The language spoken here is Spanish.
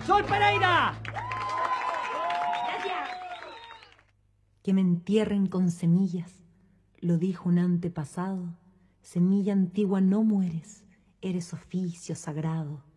¡Sol Pereira! Que me entierren con semillas, lo dijo un antepasado. Semilla antigua no mueres, eres oficio sagrado.